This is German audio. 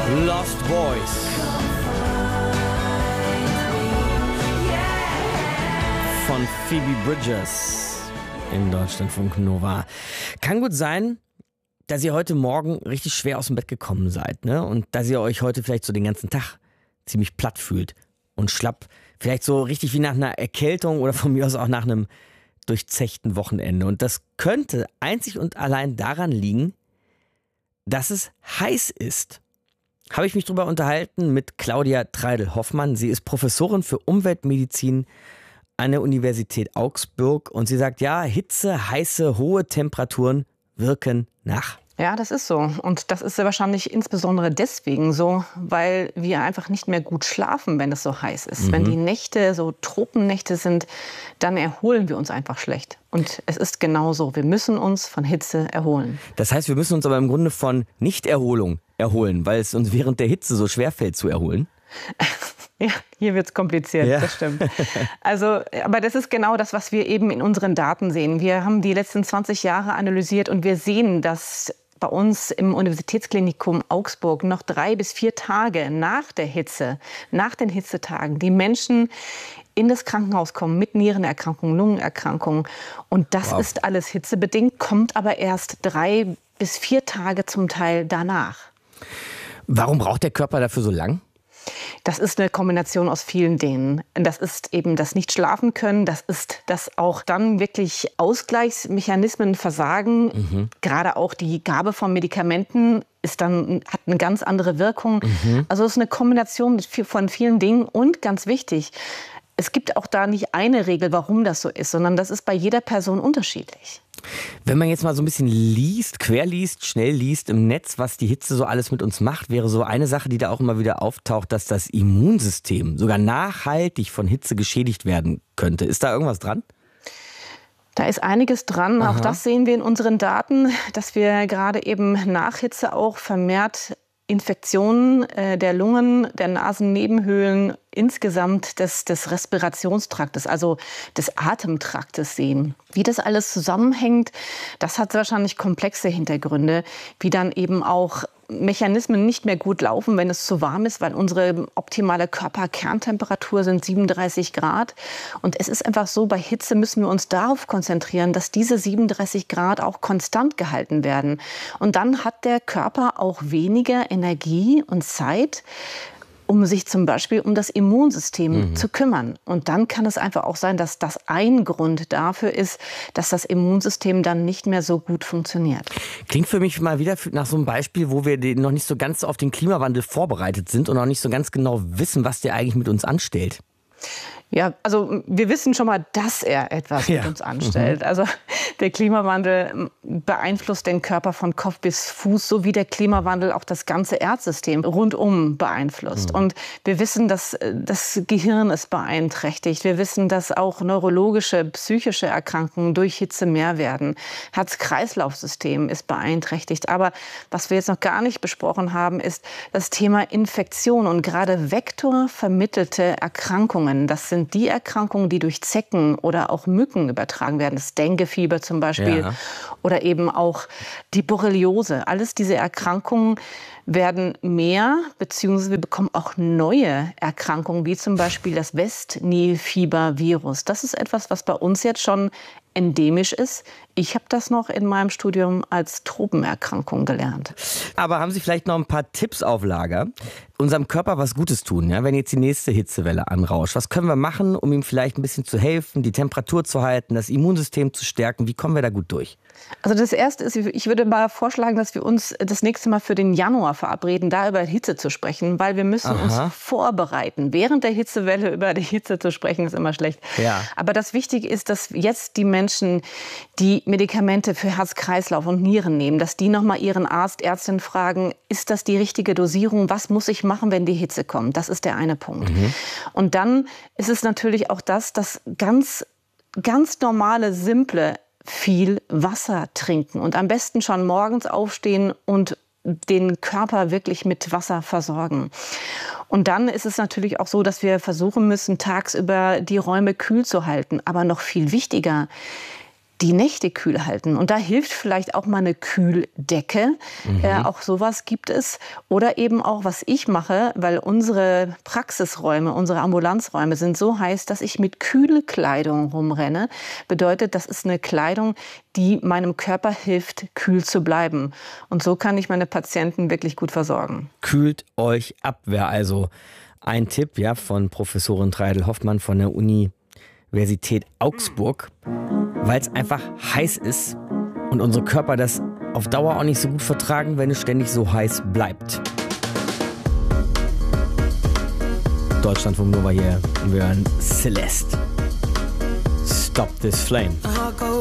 Lost Boys. Von Phoebe Bridgers in Deutschlandfunk Nova. Kann gut sein, dass ihr heute Morgen richtig schwer aus dem Bett gekommen seid, ne? Und dass ihr euch heute vielleicht so den ganzen Tag ziemlich platt fühlt und schlapp. Vielleicht so richtig wie nach einer Erkältung oder von mir aus auch nach einem durchzechten Wochenende. Und das könnte einzig und allein daran liegen, dass es heiß ist. Habe ich mich darüber unterhalten mit Claudia Treidel-Hoffmann. Sie ist Professorin für Umweltmedizin an der Universität Augsburg und sie sagt, ja, Hitze, heiße, hohe Temperaturen wirken nach. Ja, das ist so. Und das ist ja wahrscheinlich insbesondere deswegen so, weil wir einfach nicht mehr gut schlafen, wenn es so heiß ist. Wenn die Nächte so Tropennächte sind, dann erholen wir uns einfach schlecht. Und es ist genauso. Wir müssen uns von Hitze erholen. Das heißt, wir müssen uns aber im Grunde von Nichterholung erholen, weil es uns während der Hitze so schwerfällt zu erholen. Ja, hier wird's kompliziert, ja. Das stimmt. Also, aber das ist genau das, was wir eben in unseren Daten sehen. Wir haben die letzten 20 Jahre analysiert und wir sehen, dass bei uns im Universitätsklinikum Augsburg noch 3 bis 4 Tage nach der Hitze, nach den Hitzetagen, die Menschen in das Krankenhaus kommen mit Nierenerkrankungen, Lungenerkrankungen. Und das ist alles hitzebedingt, kommt aber erst 3 bis 4 Tage zum Teil danach. Warum braucht der Körper dafür so lang? Das ist eine Kombination aus vielen Dingen. Das ist eben das Nicht-Schlafen-Können, das ist das auch dann wirklich Ausgleichsmechanismen versagen. Gerade auch die Gabe von Medikamenten hat eine ganz andere Wirkung. Also es ist eine Kombination von vielen Dingen und ganz wichtig, es gibt auch da nicht eine Regel, warum das so ist, sondern das ist bei jeder Person unterschiedlich. Wenn man jetzt mal so ein bisschen liest, querliest, schnell liest im Netz, was die Hitze so alles mit uns macht, wäre so eine Sache, die da auch immer wieder auftaucht, dass das Immunsystem sogar nachhaltig von Hitze geschädigt werden könnte. Ist da irgendwas dran? Da ist einiges dran. Auch das sehen wir in unseren Daten, dass wir gerade eben nach Hitze auch vermehrt Infektionen der Lungen, der Nasennebenhöhlen, insgesamt des Respirationstraktes, also des Atemtraktes sehen. Wie das alles zusammenhängt, das hat wahrscheinlich komplexe Hintergründe, wie dann eben auch Mechanismen nicht mehr gut laufen, wenn es zu warm ist, weil unsere optimale Körperkerntemperatur sind 37 Grad. Und es ist einfach so, bei Hitze müssen wir uns darauf konzentrieren, dass diese 37 Grad auch konstant gehalten werden. Und dann hat der Körper auch weniger Energie und Zeit, um sich zum Beispiel um das Immunsystem zu kümmern. Und dann kann es einfach auch sein, dass das ein Grund dafür ist, dass das Immunsystem dann nicht mehr so gut funktioniert. Klingt für mich mal wieder nach so einem Beispiel, wo wir noch nicht so ganz auf den Klimawandel vorbereitet sind und noch nicht so ganz genau wissen, was der eigentlich mit uns anstellt. Ja, also wir wissen schon mal, dass er etwas mit uns anstellt. Also der Klimawandel beeinflusst den Körper von Kopf bis Fuß, so wie der Klimawandel auch das ganze Erdsystem rundum beeinflusst. Und wir wissen, dass das Gehirn ist beeinträchtigt. Wir wissen, dass auch neurologische, psychische Erkrankungen durch Hitze mehr werden. Herz-Kreislauf-System ist beeinträchtigt. Aber was wir jetzt noch gar nicht besprochen haben, ist das Thema Infektion und gerade vektorvermittelte Erkrankungen. Das sind die Erkrankungen, die durch Zecken oder auch Mücken übertragen werden. Das Denguefieber zum Beispiel oder eben auch die Borreliose. Alles diese Erkrankungen werden mehr, beziehungsweise wir bekommen auch neue Erkrankungen, wie zum Beispiel das West-Nil-Fieber-Virus. Das ist etwas, was bei uns jetzt schon endemisch ist. Ich habe das noch in meinem Studium als Tropenerkrankung gelernt. Aber haben Sie vielleicht noch ein paar Tipps auf Lager? Unserem Körper was Gutes tun, ja? Wenn jetzt die nächste Hitzewelle anrauscht. Was können wir machen, um ihm vielleicht ein bisschen zu helfen, die Temperatur zu halten, das Immunsystem zu stärken? Wie kommen wir da gut durch? Also das Erste ist, ich würde mal vorschlagen, dass wir uns das nächste Mal für den Januar verabreden, da über Hitze zu sprechen, weil wir müssen uns vorbereiten. Während der Hitzewelle über die Hitze zu sprechen, ist immer schlecht. Ja. Aber das Wichtige ist, dass jetzt die Menschen, die Medikamente für Herz-Kreislauf und Nieren nehmen, dass die nochmal ihren Arzt, Ärztin fragen, ist das die richtige Dosierung? Was muss ich machen, wenn die Hitze kommt? Das ist der eine Punkt. Und dann ist es natürlich auch das ganz normale, simple, viel Wasser trinken und am besten schon morgens aufstehen und den Körper wirklich mit Wasser versorgen. Und dann ist es natürlich auch so, dass wir versuchen müssen, tagsüber die Räume kühl zu halten. Aber noch viel wichtiger, die Nächte kühl halten. Und da hilft vielleicht auch mal eine Kühldecke. Auch sowas gibt es. Oder eben auch, was ich mache, weil unsere Praxisräume, unsere Ambulanzräume sind so heiß, dass ich mit Kühlkleidung rumrenne. Bedeutet, das ist eine Kleidung, die meinem Körper hilft, kühl zu bleiben. Und so kann ich meine Patienten wirklich gut versorgen. Kühlt euch ab, wäre also ein Tipp, ja, von Professorin Treidel-Hoffmann von der Universität Augsburg, weil es einfach heiß ist und unsere Körper das auf Dauer auch nicht so gut vertragen, wenn es ständig so heiß bleibt. Deutschlandfunk Nova hier und wir hören Celeste. Stop this flame.